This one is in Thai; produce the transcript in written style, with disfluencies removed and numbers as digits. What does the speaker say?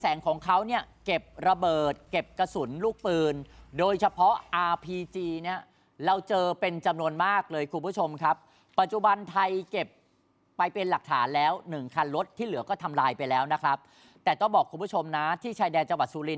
แสงของเขาเนี่ยเก็บระเบิดเก็บกระสุนลูกปืนโดยเฉพาะ RPG เนี่ยเราเจอเป็นจำนวนมากเลยคุณผู้ชมครับปัจจุบันไทยเก็บไปเป็นหลักฐานแล้ว1 คันรถที่เหลือก็ทำลายไปแล้วนะครับแต่ต้องบอกคุณผู้ชมนะที่ชายแดนจังหวัดสุรินทร์